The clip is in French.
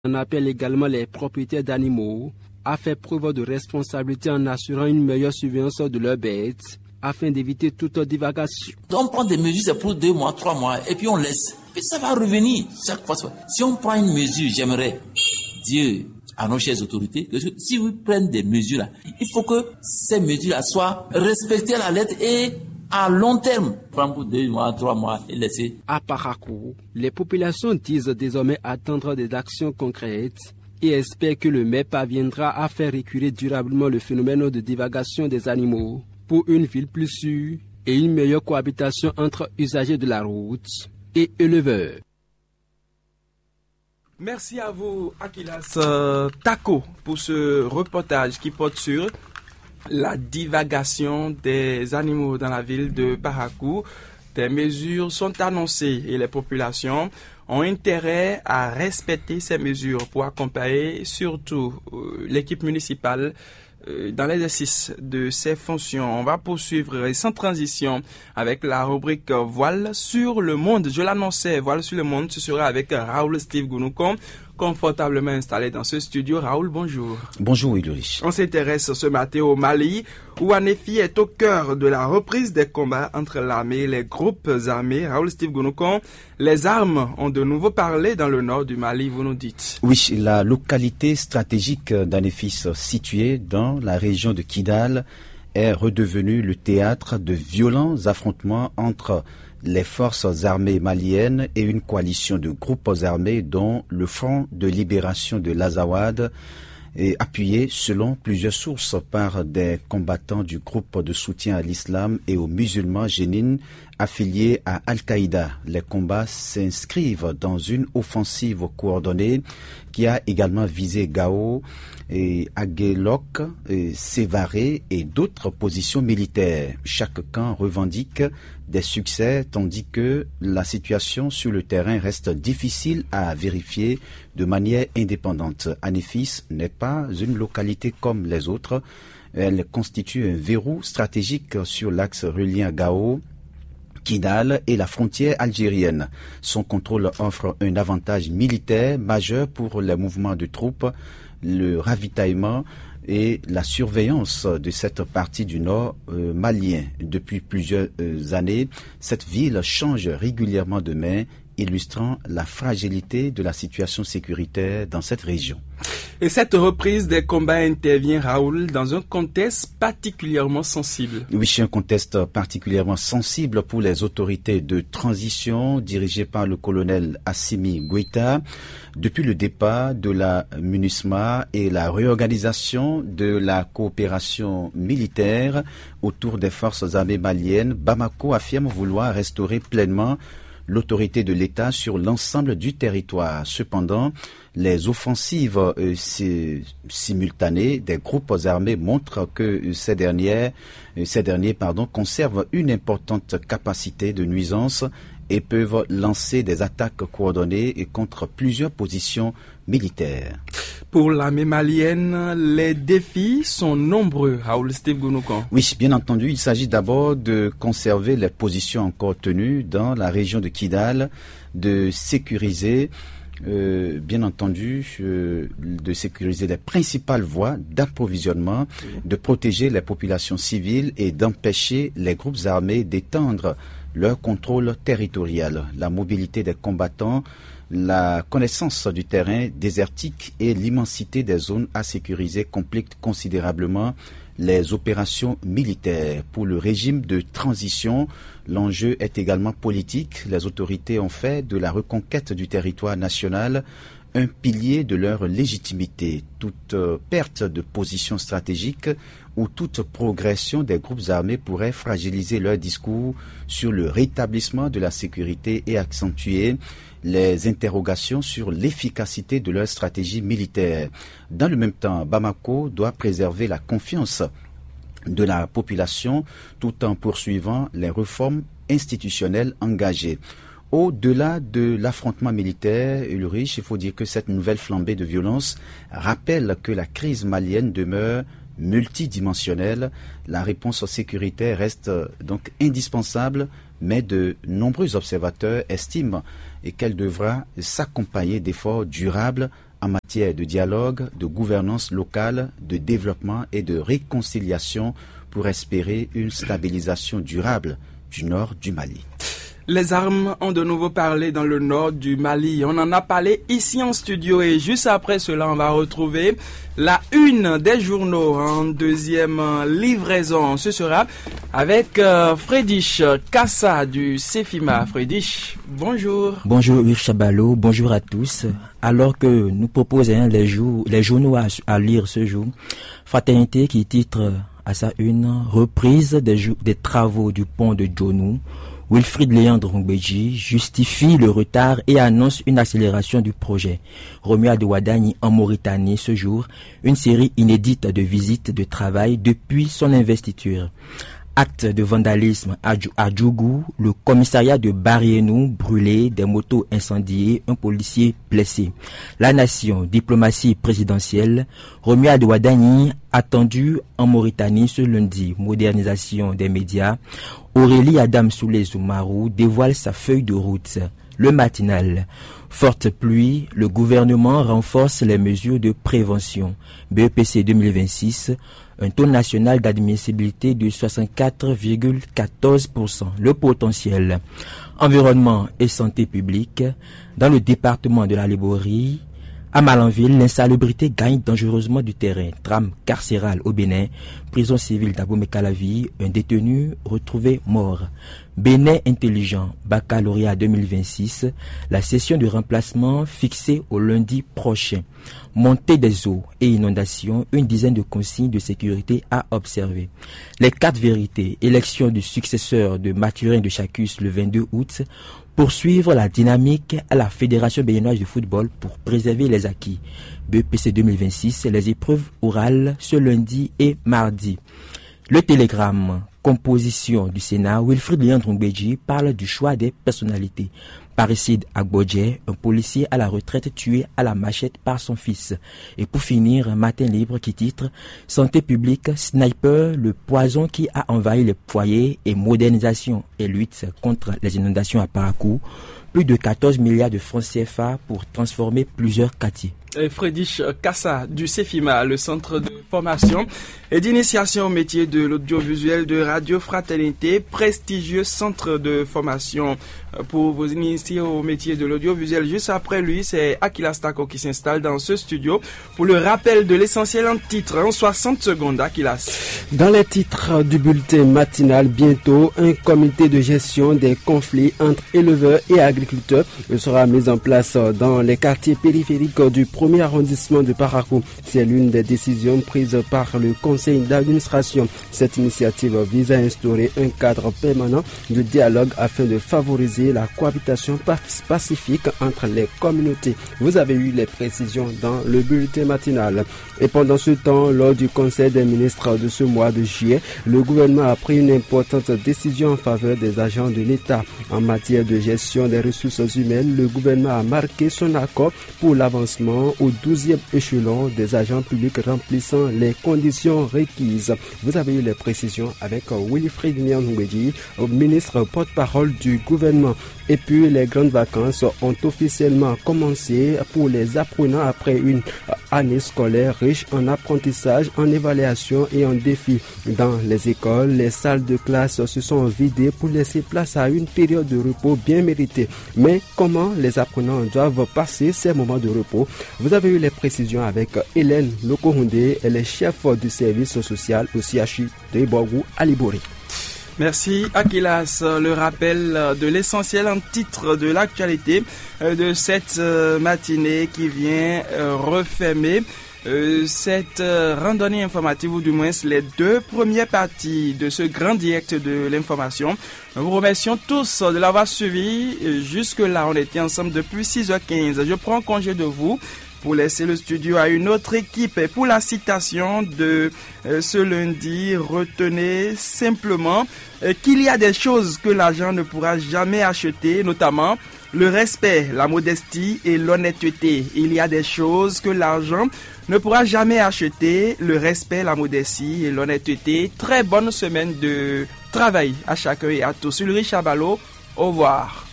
On appelle également les propriétaires d'animaux à faire preuve de responsabilité en assurant une meilleure surveillance de leurs bêtes afin d'éviter toute divagation. On prend des mesures, c'est pour 2 mois, 3 mois, et puis on laisse. Puis ça va revenir chaque fois. Si on prend une mesure, j'aimerais dire à nos chères autorités que si vous prenez des mesures là, il faut que ces mesures là soient respectées à la lettre et à long terme. Prendre pour 2 mois, 3 mois et laisser. À Parakou, les populations disent désormais attendre des actions concrètes et espèrent que le maire parviendra à faire reculer durablement le phénomène de divagation des animaux pour une ville plus sûre et une meilleure cohabitation entre usagers de la route et éleveurs. Merci à vous, Akilas Tako, pour ce reportage qui porte sur la divagation des animaux dans la ville de Parakou. Des mesures sont annoncées et les populations ont intérêt à respecter ces mesures pour accompagner surtout l'équipe municipale dans l'exercice de ses fonctions. On va poursuivre sans transition avec la rubrique Voile sur le monde. Je l'annonçais, Voile sur le monde, ce sera avec Raoul Steve Gounouko, confortablement installé dans ce studio. Raoul, bonjour. Bonjour, Ulrich. On s'intéresse ce matin au Mali, où Anéfi est au cœur de la reprise des combats entre l'armée et les groupes armés. Raoul Steve Gounouko, les armes ont de nouveau parlé dans le nord du Mali, vous nous dites. Oui, la localité stratégique d'Anéfi, située dans la région de Kidal, est redevenue le théâtre de violents affrontements entre les forces armées maliennes et une coalition de groupes armés dont le Front de libération de l'Azawad est appuyé selon plusieurs sources par des combattants du groupe de soutien à l'islam et aux musulmans Jénine affiliés à Al-Qaïda. Les combats s'inscrivent dans une offensive coordonnée qui a également visé Gao et Aguelok, Sévaré et d'autres positions militaires. Chaque camp revendique des succès tandis que la situation sur le terrain reste difficile à vérifier de manière indépendante. Anéfis n'est pas une localité comme les autres. Elle constitue un verrou stratégique sur l'axe reliant Gao, Kidal et la frontière algérienne. Son contrôle offre un avantage militaire majeur pour les mouvements de troupes, le ravitaillement et la surveillance de cette partie du nord malien. Depuis plusieurs années, cette ville change régulièrement de main, illustrant la fragilité de la situation sécuritaire dans cette région. Et cette reprise des combats intervient, Raoul, dans un contexte particulièrement sensible. Oui, c'est un contexte particulièrement sensible pour les autorités de transition dirigées par le colonel Assimi Goïta. Depuis le départ de la MINUSMA et la réorganisation de la coopération militaire autour des forces armées maliennes, Bamako affirme vouloir restaurer pleinement l'autorité de l'État sur l'ensemble du territoire. Cependant, les offensives simultanées des groupes armés montrent que ces derniers conservent une importante capacité de nuisance et peuvent lancer des attaques coordonnées contre plusieurs positions militaires. Pour l'armée malienne, les défis sont nombreux, Raoul Steve Gounouko. Oui, bien entendu, il s'agit d'abord de conserver les positions encore tenues dans la région de Kidal, de sécuriser bien entendu, de sécuriser les principales voies d'approvisionnement, de protéger les populations civiles et d'empêcher les groupes armés d'étendre leur contrôle territorial. La mobilité des combattants, la connaissance du terrain désertique et l'immensité des zones à sécuriser compliquent considérablement les opérations militaires. Pour le régime de transition, l'enjeu est également politique. Les autorités ont fait de la reconquête du territoire national un pilier de leur légitimité. Toute perte de position stratégique ou toute progression des groupes armés pourrait fragiliser leur discours sur le rétablissement de la sécurité et accentuer les interrogations sur l'efficacité de leur stratégie militaire. Dans le même temps, Bamako doit préserver la confiance de la population tout en poursuivant les réformes institutionnelles engagées. Au-delà de l'affrontement militaire, Ulrich, il faut dire que cette nouvelle flambée de violence rappelle que la crise malienne demeure multidimensionnelle. La réponse sécuritaire reste donc indispensable, mais de nombreux observateurs estiment qu'elle devra s'accompagner d'efforts durables en matière de dialogue, de gouvernance locale, de développement et de réconciliation pour espérer une stabilisation durable du nord du Mali. Les armes ont de nouveau parlé dans le nord du Mali. On en a parlé ici en studio et juste après cela, on va retrouver la une des journaux en deuxième livraison. Ce sera avec Frédich Kassa du CEFIMA. Frédich, bonjour. Bonjour Hugues Chabalo, bonjour à tous. Alors que nous proposons les journaux à lire ce jour, Fraternité qui titre à sa une « Reprise des travaux du pont de Djonou ». Wilfried Léandre Ngbeji justifie le retard et annonce une accélération du projet. Romuald de Wadani en Mauritanie ce jour, une série inédite de visites de travail depuis son investiture. Acte de vandalisme à Djougou, le commissariat de Barienou brûlé, des motos incendiées, un policier blessé. La nation, diplomatie présidentielle, Romuald de Wadani attendu en Mauritanie ce lundi, modernisation des médias. Aurélie Adam Soulé Zoumarou dévoile sa feuille de route. Le matinal. Forte pluie, le gouvernement renforce les mesures de prévention. BEPC 2026, un taux national d'admissibilité de 64,14%. Le potentiel. Environnement et santé publique. Dans le département de la Liborie, à Malanville, l'insalubrité gagne dangereusement du terrain. Trame carcérale au Bénin, prison civile d'Abomey-Calavi, un détenu retrouvé mort. Bénin intelligent, baccalauréat 2026, la session de remplacement fixée au lundi prochain. Montée des eaux et inondations, une dizaine de consignes de sécurité à observer. Les 4 vérités, élection du successeur de Mathurin de Chacus le 22 août, poursuivre la dynamique à la Fédération béninoise de football pour préserver les acquis. BEPC 2026, les épreuves orales ce lundi et mardi. Le télégramme, composition du Sénat, Wilfried Léandre Ngbeji parle du choix des personnalités. Parricide Agbodje, un policier à la retraite tué à la machette par son fils. Et pour finir, un matin libre qui titre « Santé publique, sniper, le poison qui a envahi les foyers et modernisation et lutte contre les inondations à Parakou ». Plus de 14 milliards de francs CFA pour transformer plusieurs quartiers. Frédich Kassa du CEFIMA, le centre de formation et d'initiation au métier de l'audiovisuel de Radio Fraternité, prestigieux centre de formation pour vous initier au métier de l'audiovisuel. Juste après lui, c'est Akilas Tako qui s'installe dans ce studio pour le rappel de l'essentiel en titre en 60 secondes. Akilas. Dans les titres du bulletin matinal, bientôt, un comité de gestion des conflits entre éleveurs et agriculteurs sera mis en place dans les quartiers périphériques du premier arrondissement de Parakou. C'est l'une des décisions prises par le conseil d'administration. Cette initiative vise à instaurer un cadre permanent de dialogue afin de favoriser la cohabitation pacifique entre les communautés. Vous avez eu les précisions dans le bulletin matinal. Et pendant ce temps, lors du conseil des ministres de ce mois de juillet, le gouvernement a pris une importante décision en faveur des agents de l'État. En matière de gestion des ressources humaines, le gouvernement a marqué son accord pour l'avancement au 12e échelon des agents publics remplissant les conditions requises. Vous avez eu les précisions avec Wilfried Léandre Ngbeji, ministre porte-parole du gouvernement. Et puis les grandes vacances ont officiellement commencé pour les apprenants après une année scolaire riche en apprentissage, en évaluation et en défis. Dans les écoles, les salles de classe se sont vidées pour laisser place à une période de repos bien méritée. Mais comment les apprenants doivent passer ces moments de repos? Vous avez eu les précisions avec Hélène Lokohundé, elle est chef du service social au CHU de Borgou à Liborie. Merci Akilas. Le rappel de l'essentiel en titre de l'actualité de cette matinée qui vient refermer cette randonnée informative, ou du moins les 2 premières parties de ce grand direct de l'information. Nous vous remercions tous de l'avoir suivi. Jusque-là, on était ensemble depuis 6h15. Je prends congé de vous pour laisser le studio à une autre équipe. Et pour la citation de ce lundi, retenez simplement qu'il y a des choses que l'argent ne pourra jamais acheter, notamment le respect, la modestie et l'honnêteté. Il y a des choses que l'argent ne pourra jamais acheter, le respect, la modestie et l'honnêteté. Très bonne semaine de travail à chacun et à tous. Ulrich Chabalo, au revoir.